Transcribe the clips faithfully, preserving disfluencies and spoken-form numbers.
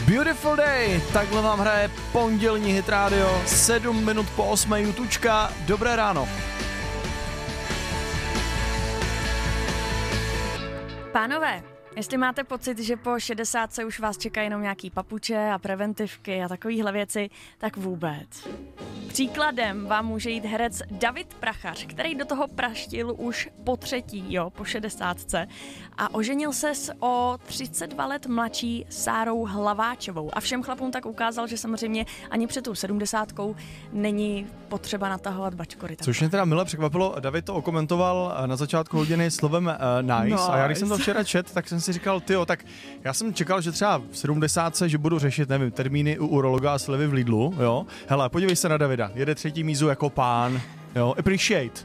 Beautiful Day, takhle vám hraje pondělní Hit Radio, sedm minut po osmé jutučka, dobré ráno. Pánové, jestli máte pocit, že po šedesátce už vás čekají jenom nějaký papuče a preventivky a takovýhle věci, tak vůbec. Příkladem vám může jít herec David Prachař, který do toho praštil už po třetí, jo, po šedesátce a oženil se s o třicet dva let mladší Sárou Hlaváčovou a všem chlapům tak ukázal, že samozřejmě ani před tou sedmdesátkou není potřeba natahovat bačkory. Což mě teda mile překvapilo, David to okomentoval na začátku hodiny slovem uh, nice, nice a já když jsem to včera čet, tak jsem si říkal, tyjo, tak já jsem čekal, že třeba v sedmdesátce, že budu řešit, nevím, termíny u urologa a slevy v Lidlu, jo. Hele, podívej se na Davida, jede třetí mízu jako pán, jo, appreciate.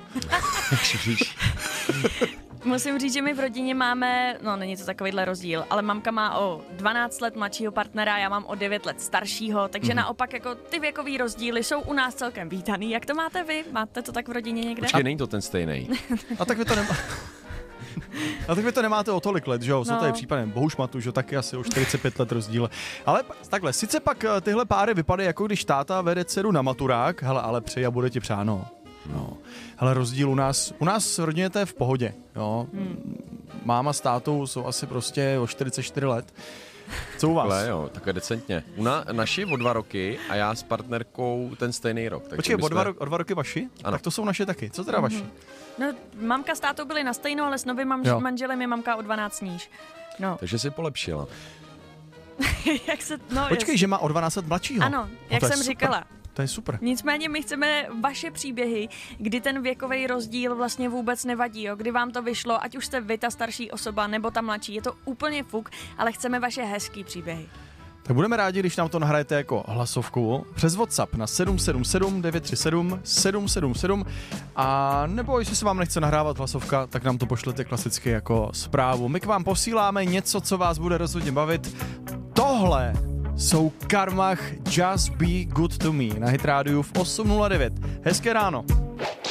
Musím říct, že my v rodině máme, no není to takovýhle rozdíl, ale mamka má o dvanáct let mladšího partnera, já mám o devět let staršího, takže mm. naopak jako ty věkový rozdíly jsou u nás celkem vítaný. Jak to máte vy? Máte to tak v rodině někde? Počkej, není to ten stejný. A tak vy to nemá... A tak vy to nemáte o tolik let, že jo? Jsou no. tady případem Bohušmatu, že taky asi o čtyřicet pět let rozdíl. Ale takhle, sice pak tyhle páry vypadají, jako když táta vede dceru na maturák, hele, ale přeji a bude ti přáno. No. Hele, rozdíl u nás, u nás v rodině to je v pohodě, jo. Hmm. Máma s tátou jsou asi prostě o čtyřicet čtyři let. Co u vás? Ale jo, takhle decentně. U na, naši o dva roky a já s partnerkou ten stejný rok. Počkej, jsme... o, dva, o dva roky vaši? Ano. Tak to jsou naše taky. Co teda mm-hmm. vaši? No, mamka s tátou byli na stejno, ale s novým manž- manželem je mamka o dvanáct níž. No. Takže si polepšila. Jak se, no, Počkej, jest... že má o dvanáct let mladšího. Ano, jak no, jsem super. říkala. To je super. Nicméně my chceme vaše příběhy, kdy ten věkový rozdíl vlastně vůbec nevadí, jo? Kdy vám to vyšlo, ať už jste vy ta starší osoba nebo ta mladší, je to úplně fuk, ale chceme vaše hezký příběhy. Tak budeme rádi, když nám to nahrajete jako hlasovku přes WhatsApp na sedm sedm sedm devět tři sedm sedm sedm sedm a nebo jestli se vám nechce nahrávat hlasovka, tak nám to pošlete klasicky jako zprávu. My k vám posíláme něco, co vás bude rozhodně bavit. Tohle jsou Karmach Just Be Good To Me na Hit Rádiu v osm nula devět. Hezké ráno.